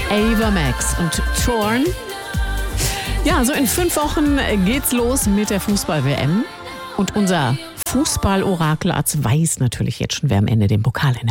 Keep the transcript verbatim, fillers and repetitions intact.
Ava Max und Torn. Ja, so in fünf Wochen geht's los mit der Fußball-W M. Und unser Fußball-Orakel Arzt weiß natürlich jetzt schon, wer am Ende den Pokal in der